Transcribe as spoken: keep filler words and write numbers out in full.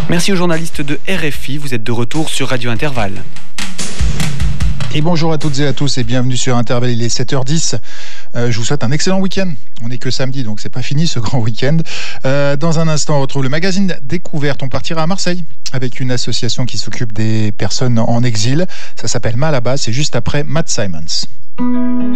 Merci aux journalistes de R F I, vous êtes de retour sur Radio Intervalle. Et bonjour à toutes et à tous et bienvenue sur Intervalle, il est sept heures dix. Euh, je vous souhaite un excellent week-end. On n'est que samedi, donc c'est pas fini ce grand week-end. Euh, dans un instant, on retrouve le magazine Découverte. On partira à Marseille avec une association qui s'occupe des personnes en exil. Ça s'appelle Malaba, c'est juste après Matt Simons.